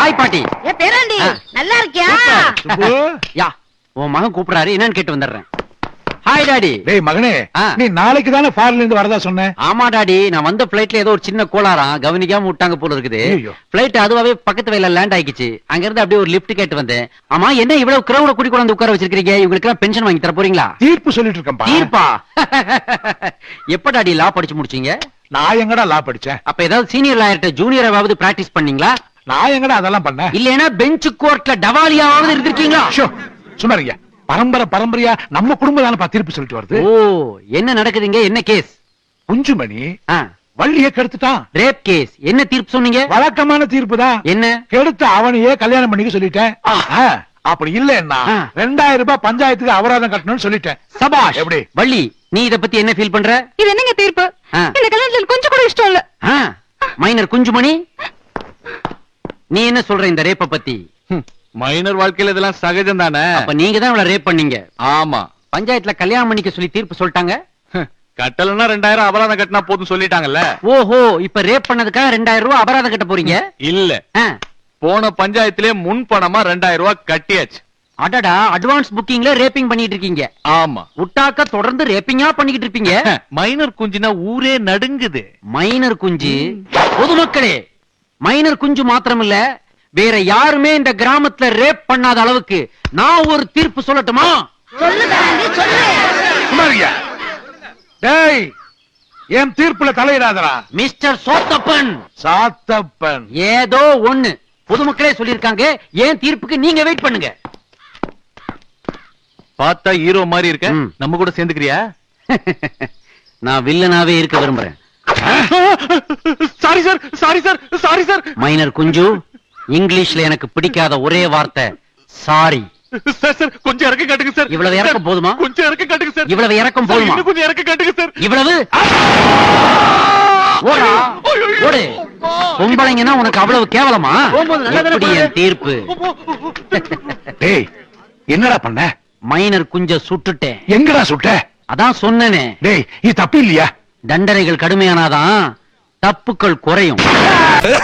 Hi பாட்டி. ஏ பேராண்டி, நல்லா இருக்கியா? யா, உன் மகன் கூப்பிடுறாரு, என்னன்னு கேட்டு வந்துடுறேன். Hi daddy. டேய் மகனே, நீ நாளைக்கு தானே ஃபாரின்ல இருந்து வரதா சொன்ன? ஆமா டாடி, நான் வந்த பிளைட்ல ஏதோ ஒரு சின்ன கோளாறாம், கவனிக்காம விட்டாங்க போல இருக்குது. பிளைட் அதுவாவே பக்கத்து வயல லேண்ட் ஆயிடுச்சு. அங்க இருந்து அப்படியே ஒரு லிஃப்ட் கேட்டு வந்தேன். ஆமா, என்ன இவ்வளவு கிரௌட கூடி கொண்டு உட்கார வச்சிருக்கீங்க? இவங்களுக்கு எல்லாம் பென்ஷன் வாங்கி தர போறீங்களா? தீர்ப்பு சொல்லிட்டு இருக்கேன்பா. தீர்ப்பா? எப்ப டாடி லா படிச்சு முடிச்சீங்க? நான் எங்கடா லா படிச்சேன்? அப்ப ஏதாவது சீனியர் லாயர்ட்ட ஜூனியராவது பிராக்டிஸ் பண்ணீங்களா? நான் எங்கடா அதெல்லாம் பண்ணேன்? இல்லனா பெஞ்ச் கோர்ட்ல டவாலியாவது இருந்திருக்கீங்களா? சும்மா இருங்க. பரம்பரையா நம்ம குடும்பம் தானே தீர்ப்பு சொல்லிட்டு வருது. ஓ, என்ன நடக்குதுங்க? என்ன கேஸ்? குஞ்சுமணி வள்ளிய கெடுத்துட்டான். Rape case. என்ன தீர்ப்பு சொன்னீங்க? வழக்கமான தீர்ப்பு தான். என்ன? கெடுத்து அவனையே கல்யாணம் பண்ணிக்க சொல்லிட்டேன். அப்படி இல்லன்னா 2000 ரூபாய் பஞ்சாயத்துக்கு அபராதம் கட்டணும்னு சொல்லிட்டேன். சபாஷ். எப்படி வள்ளி, நீ இத பத்தி என்ன ஃபீல் பண்ற? இது என்னங்க தீர்ப்பு? இந்த கல்யாணத்துல கொஞ்சம் கூட இஷ்டம் இல்ல. மைனர் குஞ்சுமணி, நீ என்ன சொல்ற இந்த ரேப்ப பத்தி? மைனர் வாழ்க்கையில இதெல்லாம் சகஜம் தானே. அப்ப நீங்க தான் இவள ரேப் பண்ணீங்க. ஆமா, பஞ்சாயத்துல கல்யாணம் பண்ணிக்க சொல்லி தீர்ப்பு சொல்லிட்டாங்க. கட்டலன்னா 2000 அபராதம் கட்டினா போதும் சொல்லிட்டாங்கல்ல. ஓஹோ, இப்ப ரேப் பண்ணதுக்காக 2000 ரூபாய் அபராதம் கட்ட போறீங்க? இல்ல, போன பஞ்சாயத்திலே முன் பணமா 2000 ரூபாய் கட்டியாச்சு. அடடா, அட்வான்ஸ் புக்கிங்ல ரேப்பிங் பண்ணிட்டு இருக்கீங்க. ஆமா, உட்டாக்க தொடர்ந்து ரேப்பிங்கா பண்ணிக்கிட்டு இருப்பீங்க. மைனர் குஞ்சுனா ஊரே நடுங்குது. மைனர் குஞ்சு? பொதுமக்களே, மைனர் குஞ்சு மாத்திரமில்ல, வேற யாருமே இந்த கிராமத்துல ரேப் பண்ணாத அளவுக்கு நான் ஒரு தீர்ப்பு சொல்லட்டுமா? டேய், என் தீர்ப்புல தலையிடாதடா. மிஸ்டர் சோத்தப்பன். சாத்தப்பன் ஏதோ ஒண்ணு பொதுமக்களே சொல்லிருக்காங்க. ஏன் தீர்ப்புக்கு நீங்க வெயிட் பண்ணுங்க. பார்த்தா ஹீரோ மாதிரி இருக்க, நம்ம கூட சேர்ந்துக்கிறியா? நான் வில்லனாவே இருக்க விரும்புறேன். Sorry sir, sorry sir, sorry sir. Minor குஞ்சு, இங்கிலீஷ்ல எனக்கு பிடிக்காத ஒரே வார்த்தை சாரி. சார் சார், கொஞ்சம் இறக்க காட்டுங்க சார். இவ்வளவு இறக்கம் போதுமா? கொஞ்சம் இறக்க காட்டுங்க சார். இவ்வளவு இறக்கம் போதுமா? கொஞ்சம் இறக்க காட்டுங்க சார். இவ்வளவு? ஓடா, ஓடு. பொம்பளைங்கன்னா உனக்கு அவ்வளவு கேவலமா? எப்படி என் தீர்ப்பு? டேய், என்னடா பண்ண? மைனர் குஞ்ச சுட்டுட்டேன். எங்கடா சுட்ட? அதான் சொன்னனே. டேய், இது தப்பு இல்லையா? தண்டனைகள் கடுமையானாதான் தப்புக்கள் குறையும்.